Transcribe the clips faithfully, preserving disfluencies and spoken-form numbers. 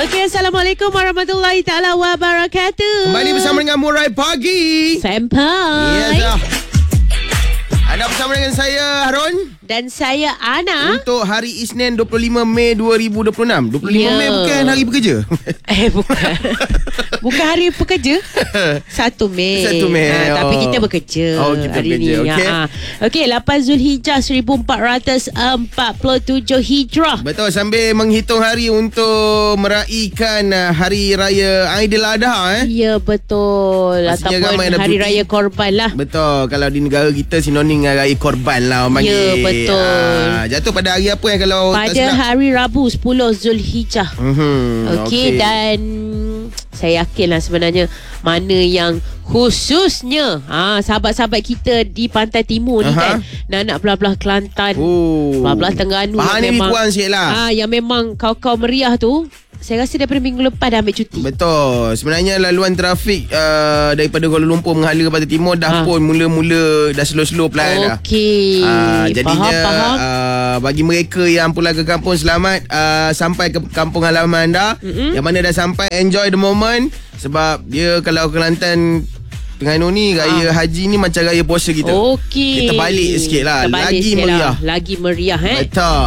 Okey, Assalamualaikum warahmatullahi taala wabarakatuh. Kembali bersama dengan Murai Pagi. Sampai. Ya dah. Anda bersama dengan saya Harun dan saya Ana. untuk hari Isnin dua puluh lima Mei dua ribu dua puluh enam. dua puluh lima Ya. Mei bukan hari bekerja. Eh bukan. Bukan hari pekerja. satu Mei. satu Mei. Ha, oh. Tapi kita bekerja Oh, kita hari bekerja. ni. Okey. Ha. Okey, lapan Zulhijjah seribu empat ratus empat puluh tujuh Hijrah. Betul, sambil menghitung hari untuk meraihkan uh, hari raya Aidiladha eh. Ya betul. Pastinya Ataupun ramai ada hari cuti. raya korban lah. Betul, kalau di negara kita sinonim dengan raya korban lah orang panggil. Ya, betul. Ah, jatuh pada hari apa yang kalau tak Pada silap? hari Rabu sepuluh Zulhijjah. Mm-hmm. Okey, dan saya yakinlah sebenarnya mana yang khususnya ha, sahabat-sahabat kita di pantai timur ni Aha. kan, nak-nak belah-belah Kelantan, Oh. belah-belah Terengganu Bahan yang ni memang kurang sikit lah. ha, yang memang kau-kau meriah tu. Saya rasa daripada minggu lepas dah ambil cuti. Betul. Sebenarnya laluan trafik uh, daripada Kuala Lumpur menghala ke Pantai Timur dah Ha. pun mula-mula dah slow-slow pelan dah. Okey. Uh, jadinya Faham, faham. Uh, bagi mereka yang pulang ke kampung selamat uh, sampai ke kampung halaman anda. Mm-hmm. Yang mana dah sampai, enjoy the moment. Sebab dia kalau Kelantan Terengganu ni raya ha. haji ni macam raya puasa kita. Okey. Kita balik sikit lah. Kita balik Lagi sikit meriah. Lah. Lagi meriah eh. Betul.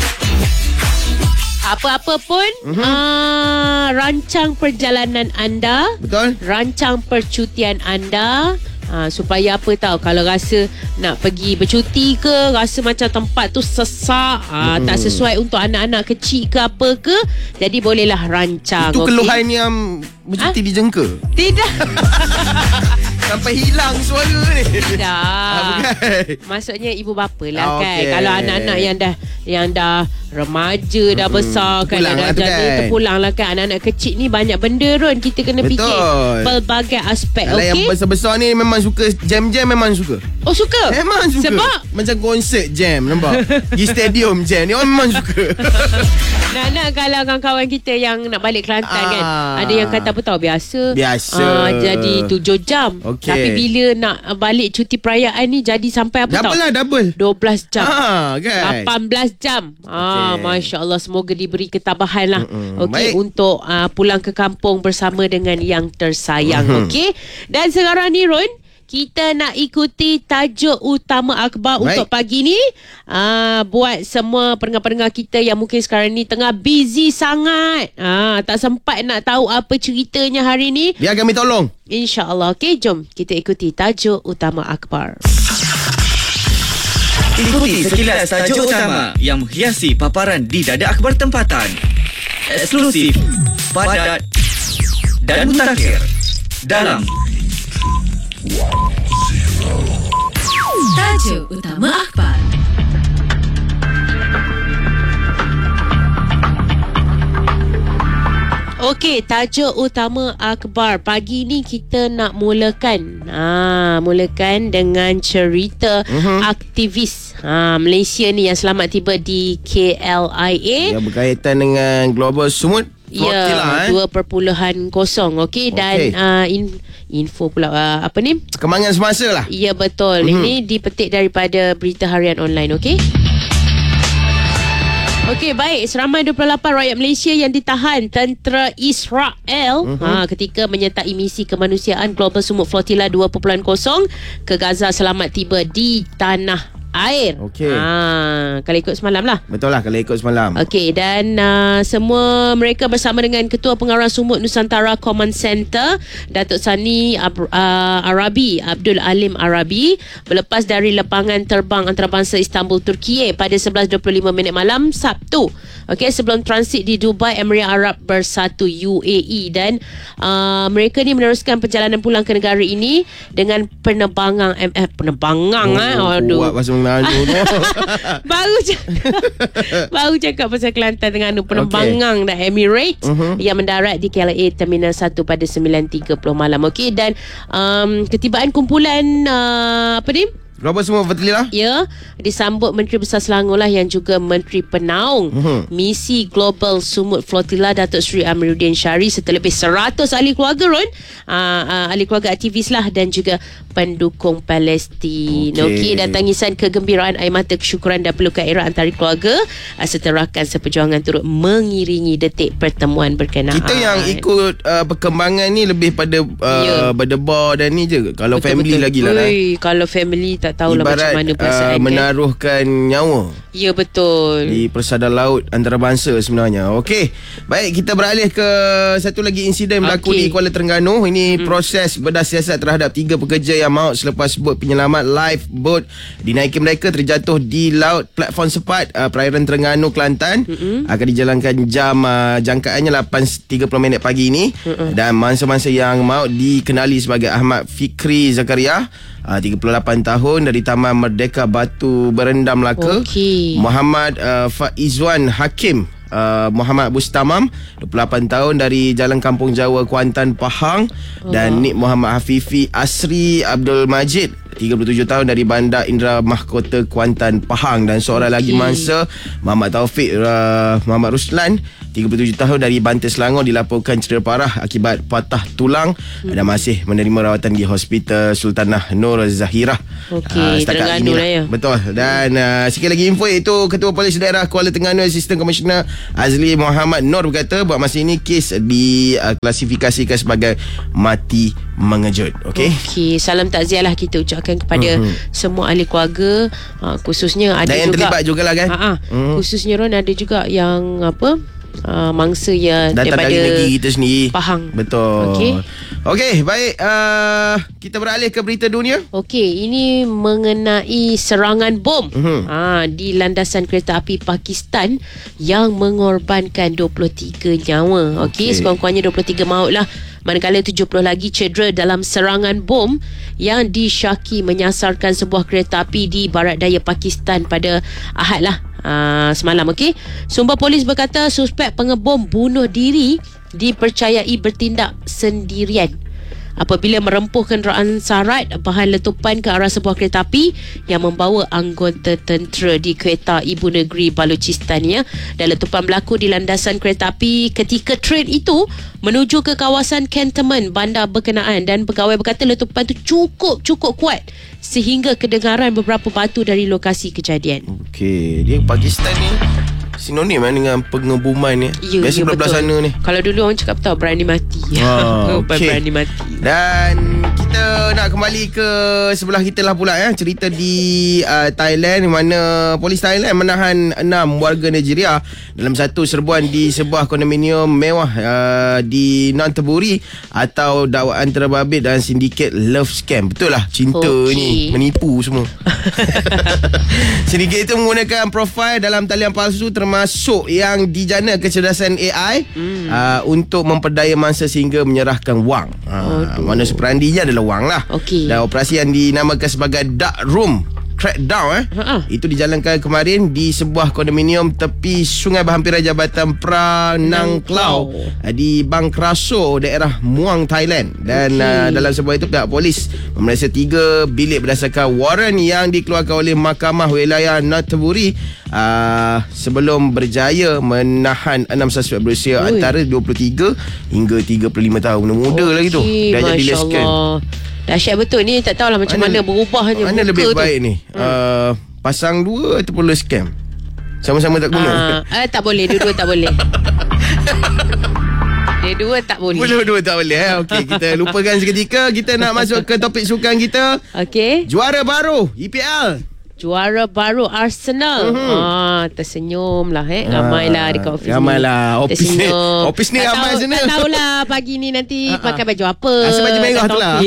Apa-apa pun Mhm. uh, rancang perjalanan anda, Betul. rancang percutian anda. Ha, supaya apa tahu, kalau rasa nak pergi bercuti ke, rasa macam tempat tu sesak, ha, Hmm. tak sesuai untuk anak-anak kecil ke apa ke, jadi bolehlah rancang. Itu okey? keluhan yang bercuti Ha? dijengka. Tidak. Sampai hilang suara ni. Tidak. Ah, bukan. Maksudnya ibu bapa lah Ah, kan. okey. Kalau anak-anak yang dah yang dah remaja, dah Mm-mm. besar kan, Terpulang dah lah tu jadi kan. terpulang lah kan. Anak-anak kecil ni banyak benda Ron, kita kena Betul. fikir pelbagai aspek. Kalau yang Okey. besar-besar ni memang suka jam-jam, memang suka. Oh suka? Memang suka. Sebab macam konsert jam, nampak? Di stadium jam ni orang memang suka. nak-nak kalau kawan-kawan kita yang nak balik Kelantan Ah. kan, ada yang kata apa tahu, biasa Biasa. ah, jadi tujuh jam. Okey. Tapi bila nak balik cuti perayaan ni jadi sampai apa Double tahu? lah, double. dua belas jam. Ah, kan? lapan belas jam. Ah, Okey. Masya Allah, semoga diberi ketabahan lah. Mm-mm. Okey, Baik. untuk uh, pulang ke kampung bersama dengan yang tersayang. Mhm. Okey. Dan sekarang ni Ron, kita nak ikuti tajuk utama akhbar Baik. untuk pagi ni. Ah, buat semua pendengar-pendengar kita yang mungkin sekarang ni tengah busy sangat. Ah, tak sempat nak tahu apa ceritanya hari ni. Biar kami tolong. InsyaAllah. Okey, jom kita ikuti tajuk utama akhbar. Ikuti sekilas tajuk utama yang menghiasi paparan di dada akhbar tempatan. Eksklusif, padat dan mutakhir dalam Tajuk utama akhbar. Okey, tajuk utama akhbar pagi ni kita nak mulakan. Ha, mulakan dengan cerita Mhm. aktivis ha, Malaysia ni yang selamat tiba di K L I A. Yang berkaitan dengan Global Sumut Ya, Flotilla, eh. dua perpuluhan kosong. Okey, dan Okey. uh, in, info pula uh, apa ni? Perkembangan semasa lah. Ya, betul. Mhm. Ini dipetik daripada berita harian online. Okey. Okey, baik. Seramai dua puluh lapan rakyat Malaysia yang ditahan tentera Israel Mhm. ha, ketika menyertai misi kemanusiaan Global Sumut Flotilla dua perpuluhan kosong ke Gaza selamat tiba di tanah air. Okey. Ha, kalau ikut semalam lah. Betul lah kalau ikut semalam. Okey, dan uh, semua mereka bersama dengan Ketua Pengarah Sumut Nusantara Command Center Datuk Sani Ab- uh, Arabi Abdul Alim Arabi berlepas dari lapangan terbang antarabangsa Istanbul, Turkiye pada sebelas dua puluh lima minit malam Sabtu. Okey, sebelum transit di Dubai, Emirat Arab Bersatu U A E, dan uh, mereka ni meneruskan perjalanan pulang ke negara ini dengan penerbangan eh, eh penerbangan Oh, eh aduh. kuat bahasa Melayu tu. baru cakap baru cakap pasal Kelantan Terengganu, penerbangan okay. Emirates Mhm. yang mendarat di K L A Terminal satu pada sembilan tiga puluh malam. Okey, dan um, ketibaan kumpulan uh, apa ni Global semua Fatlilah. Ya, disambut Menteri Besar Selangor lah yang juga Menteri Penaung Mhm. Misi Global Sumut Flotilla Datuk Seri Amiruddin Syari serta lebih seratus ahli keluarga Ron, uh, uh, ahli keluarga aktivis lah dan juga pendukung Palestin. Okey, Okey. dan tangisan kegembiraan, air mata kesyukuran dan pelukan erat antara keluarga uh, serta rakan seperjuangan turut mengiringi detik pertemuan berkenaan. Kita yang ikut uh, perkembangan ni lebih pada uh, Ya. berdebar dan ni je. Kalau family lagi lah. Ui, kalau family tak tahulah Ibarat macam mana uh, perasaan dia. menaruhkan nyawa Ya, betul. di persada laut antarabangsa sebenarnya. Okey. Baik, kita beralih ke satu lagi insiden berlaku Okey. di Kuala Terengganu. Ini hmm. proses bedah siasat terhadap tiga pekerja yang maut selepas bot penyelamat lifeboat dinaiki mereka terjatuh di laut platform Sepat, uh, perairan Terengganu, Kelantan. Hmm. Akan dijalankan jam uh, jangkaannya lapan tiga puluh minit pagi ini. Hmm. Dan mangsa-mangsa yang maut dikenali sebagai Ahmad Fikri Zakaria, Uh, tiga puluh lapan tahun dari Taman Merdeka Batu Berendam Melaka. Okey. Muhammad uh, Faizwan Hakim, uh, Muhammad Bustamam, dua puluh lapan tahun dari Jalan Kampung Jawa, Kuantan, Pahang. Oh. Dan Nik Muhammad Hafifi Asri Abdul Majid, tiga puluh tujuh tahun dari Bandar Indra Mahkota, Kuantan, Pahang. Dan seorang okay. lagi mangsa, Muhammad Taufik uh, Muhammad Ruslan, tiga puluh tujuh tahun dari Banten, Selangor, dilaporkan cedera parah akibat patah tulang hmm. dan masih menerima rawatan di Hospital Sultanah Nur Zahirah. Okey, uh, setakat Terengganu ini lah ya. Betul. Dan uh, sikit lagi info, iaitu Ketua Polis Daerah Kuala Terengganu Assistant Commissioner Azli Muhammad Nur berkata buat masa ini kes diklasifikasikan uh, sebagai mati mengejut. Okey. Okey, salam takziah lah kita ucapkan kepada uh-huh. semua ahli keluarga, uh, khususnya ada dan yang juga terlibat jugalah kan. uh-huh. uh-huh. Khususnya Ron, ada juga yang apa Uh, mangsa yang datang daripada dari negeri kita sendiri. Pahang. Betul. Okey. Okey, baik. Uh, kita beralih ke berita dunia. Okey, ini mengenai serangan bom Mhm. ha, di landasan kereta api Pakistan yang mengorbankan dua puluh tiga nyawa. Okey, Okey. sekurang-kurangnya dua puluh tiga maut lah. Manakala tujuh puluh lagi cedera dalam serangan bom yang disyaki menyasarkan sebuah kereta api di barat daya Pakistan pada Ahad lah. Uh, semalam. Okey, sumber polis berkata suspek pengebom bunuh diri dipercayai bertindak sendirian apabila merempuh kenderaan sarat bahan letupan ke arah sebuah kereta api yang membawa anggota tentera di kereta ibu negeri Balochistan ya. Dan letupan berlaku di landasan kereta api ketika train itu menuju ke kawasan kantonmen bandar berkenaan, dan pegawai berkata letupan itu cukup cukup kuat sehingga kedengaran beberapa batu dari lokasi kejadian. Okey, dia Pakistan ni sinonim kan dengan pengeboman ni. Ya, Biasa ya, belah-belah betul. sana ni. Kalau dulu orang cakap tahu berani mati. Ah, Bukan okey. berani mati. Dan kita nak kembali ke sebelah kita lah pula ya. Cerita di uh, Thailand, di mana polis Thailand menahan enam warga Nigeria dalam satu serbuan di sebuah kondominium mewah uh, di Nonthaburi atau dakwaan terbabit dan sindiket love scam. Betul lah, cinta Okey. ni menipu semua. Sindiket itu menggunakan profil dalam talian palsu termasuk yang dijana kecerdasan A I hmm. uh, untuk memperdaya mangsa sehingga menyerahkan wang. Uh, mana seperandinya adalah wang lah. Okey. Dan operasi yang dinamakan sebagai Dark Room Crackdown eh, Ha-ha. itu dijalankan kemarin di sebuah kondominium tepi sungai berhampiran Jabatan Pranangklau uh, di Bang Kraso, daerah Muang, Thailand. Dan Okey. uh, dalam sebuah itu pihak polis memeriksa tiga bilik berdasarkan waran yang dikeluarkan oleh Mahkamah Wilayah Nonthaburi uh, sebelum berjaya menahan enam suspek berusia Ui. antara dua puluh tiga hingga tiga puluh lima tahun. Muda lagi tu. Okey, Dah jadi Masya leskan. Allah. Dahsyat betul ni. Tak tahulah macam mana, mana berubahnya Mana muka lebih tu. baik ni? Hmm. Uh, pasang dua ataupun love scam? Sama-sama tak guna? Ah, ah, tak boleh. Dua-dua tak boleh. Dua-dua tak boleh. Dua-dua tak boleh eh? Okey, kita lupakan seketika. Kita nak masuk ke topik sukan kita. Okey. Juara baru E P L. Juara baru Arsenal. Mhm. Ah, tersenyum lah eh. Ramailah dekat office ramai ni. lah. Office ni- Tersenyum. office ni Tak ramai tahu- sana. Tak tahulah pagi ni nanti Ha-ha. pakai baju apa. Rasa baju merah tu lah.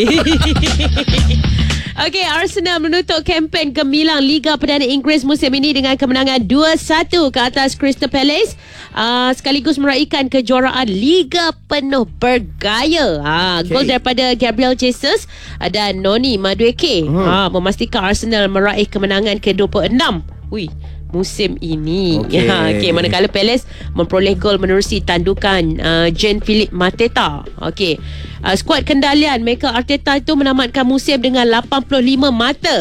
Okey, Arsenal menutup kempen gemilang Liga Perdana Inggeris musim ini dengan kemenangan dua satu ke atas Crystal Palace. Uh, sekaligus meraihkan kejuaraan Liga penuh bergaya. Ha, Okey. gol daripada Gabriel Jesus dan Noni Madueke Hmm. ha, memastikan Arsenal meraih kemenangan ke dua puluh enam. Ui, musim ini. Okey. Ya, okey, manakala Palace memperoleh gol menerusi tandukan uh, Jean-Philippe Mateta. Okey. Uh, skuad kendalian Mikel Arteta itu menamatkan musim dengan lapan puluh lima mata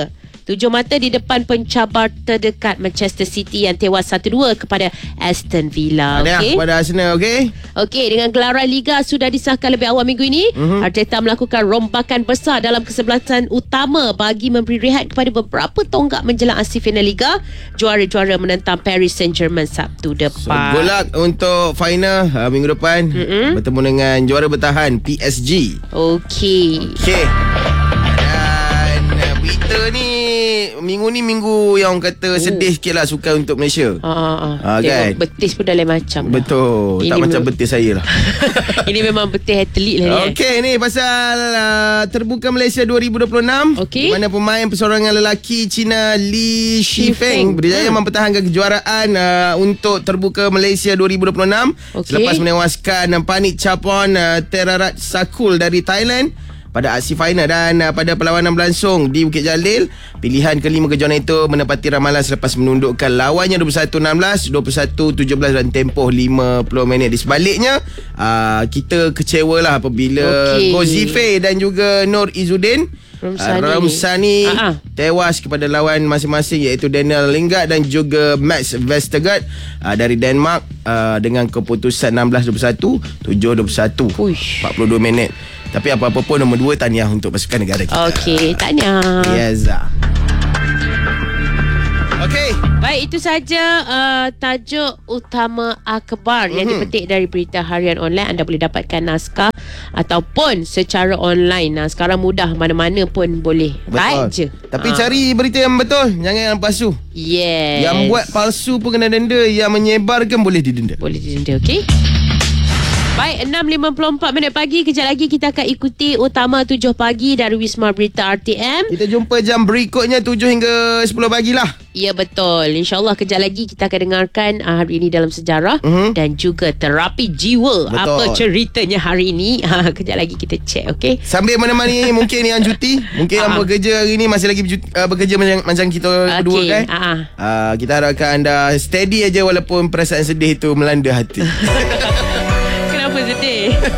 Tujuh mata di depan pencabar terdekat Manchester City yang tewas satu dua kepada Aston Villa. Ada Okey. kepada Arsenal, okey. Okey, dengan gelaran Liga sudah disahkan lebih awal minggu ini, mm-hmm. Arteta melakukan rombakan besar dalam kesebelasan utama bagi memberi rehat kepada beberapa tonggak menjelang aksi final Liga. Juara-juara menentang Paris Saint-Germain Sabtu So, depan. good luck untuk final uh, minggu depan, mm-hmm. bertemu dengan juara bertahan P S G. Okey. Okey. Dan uh, berita ni minggu ni minggu yang orang kata sedih sikit lah sukan untuk Malaysia. Ah, ah, ah. Ah, kan? Betis pun dah lain macam lah. Betul. Ini tak macam memang- betis saya lah. Ini memang betis atlet lah ni. eh. Okey, ni pasal uh, Terbuka Malaysia dua ribu dua puluh enam. Okey. Di mana pemain persorangan lelaki Cina Li Shifeng berjaya Hmm. mempertahankan kejuaraan uh, untuk Terbuka Malaysia dua ribu dua puluh enam. Okey. Selepas menewaskan uh, Panik Chapon uh, Terarat Sakul dari Thailand pada aksi final. Dan uh, pada perlawanan berlangsung di Bukit Jalil, pilihan kelima kejohanan itu menepati ramalan selepas menundukkan lawannya dua puluh satu enam belas, dua puluh satu tujuh belas dan tempoh lima puluh minit. Di sebaliknya, uh, kita kecewa lah apabila Okey. Gozife dan juga Nur Izzuddin Ramsani. uh, Ramsani Ah, ah. tewas kepada lawan masing-masing iaitu Daniel Lingard dan juga Max Vestergaard uh, dari Denmark uh, dengan keputusan enam belas dua puluh satu, tujuh dua puluh satu, Uish. empat puluh dua minit. Tapi apa-apa pun, nombor dua tahniah untuk pasukan negara kita. Okey, tahniah. Yes. Okey. Baik, itu saja uh, tajuk utama akhbar mm-hmm. yang dipetik dari berita harian online. Anda boleh dapatkan naskah ataupun secara online. Nah, sekarang mudah, mana-mana pun boleh. Baik je. Tapi Ah. cari berita yang betul, jangan yang palsu. Yes. Yang buat palsu pun kena denda, yang menyebarkan boleh didenda. boleh didenda, okey? Baik, enam lima puluh empat minit pagi. Kejap lagi kita akan ikuti utama tujuh pagi dari Wisma Berita R T M. Kita jumpa jam berikutnya tujuh hingga sepuluh pagi lah. Ya, betul. InsyaAllah kejap lagi kita akan dengarkan uh, hari ini dalam sejarah Mhm. dan juga terapi jiwa. Betul. Apa ceritanya hari ini? Uh, kejap lagi kita check, okey? Sambil menemani mungkin yang cuti, mungkin yang Ah. bekerja hari ni masih lagi bercuti, uh, bekerja macam, macam kita berdua Okey, kan. ah, ah. Uh, kita harapkan anda steady aja walaupun perasaan sedih itu melanda hati. Kenapa sedih?